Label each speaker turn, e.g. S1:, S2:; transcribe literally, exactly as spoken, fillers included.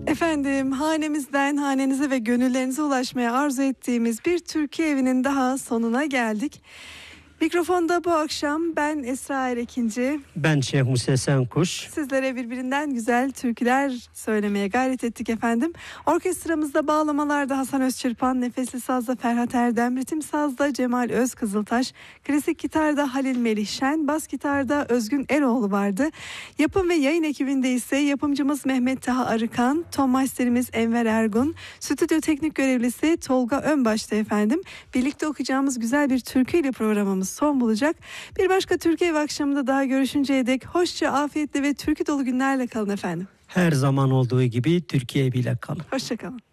S1: Efendim, hanemizden hanenize ve gönüllerinize ulaşmaya arzu ettiğimiz bir Türkiye evinin daha sonuna geldik. Mikrofonda bu akşam ben Esra Erekinci,
S2: ben Şeyh Musa Senkuş.
S1: Sizlere birbirinden güzel türküler söylemeye gayret ettik efendim. Orkestramızda bağlamalarda Hasan Özçırpan, nefesli sazda Ferhat Erdem, ritim sazda Cemal Özkızıltaş, klasik gitarda Halil Melih Şen, bas gitarda Özgün Eroğlu vardı. Yapım ve yayın ekibinde ise yapımcımız Mehmet Taha Arıkan, ton masterimiz Enver Ergun, stüdyo teknik görevlisi Tolga Önbaş'ta efendim. Birlikte okuyacağımız güzel bir türküyle programımız son bulacak. Bir başka Türkiye Evi akşamında daha görüşünceye dek hoşça, afiyetli ve türkü dolu günlerle kalın efendim.
S2: Her zaman olduğu gibi Türkiye Evi'yle kalın.
S1: Hoşça kalın.